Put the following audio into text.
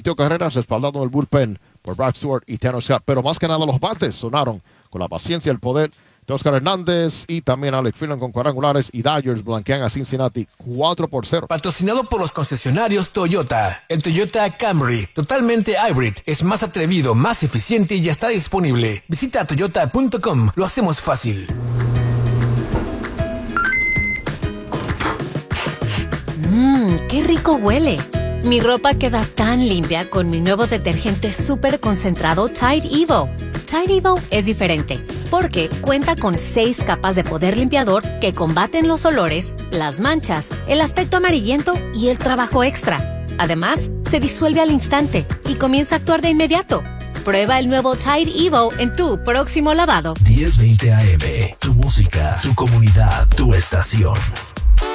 permitió carreras, respaldado en el bullpen por Brad Stewart y Tanner Scott. Pero más que nada los bates sonaron con la paciencia y el poder de Oscar Hernández y también Alex Freeland con cuadrangulares, y Dodgers blanquean a Cincinnati 4-0. Patrocinado por los concesionarios Toyota. El Toyota Camry, totalmente hybrid, es más atrevido, más eficiente y ya está disponible. Visita toyota.com, lo hacemos fácil. ¡Qué rico huele! Mi ropa queda tan limpia con mi nuevo detergente súper concentrado Tide Evo. Tide Evo es diferente porque cuenta con 6 capas de poder limpiador que combaten los olores, las manchas, el aspecto amarillento y el trabajo extra. Además, se disuelve al instante y comienza a actuar de inmediato. Prueba el nuevo Tide Evo en tu próximo lavado. 1020 AM, tu música, tu comunidad, tu estación.